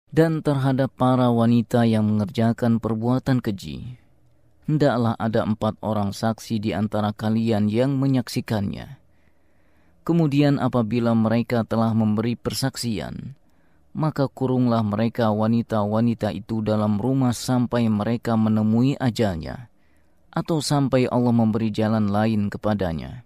Dan terhadap para wanita yang mengerjakan perbuatan keji, hendaklah ada 4 orang saksi di antara kalian yang menyaksikannya. Kemudian apabila mereka telah memberi persaksian, maka kurunglah mereka wanita-wanita itu dalam rumah sampai mereka menemui ajalnya, atau sampai Allah memberi jalan lain kepadanya.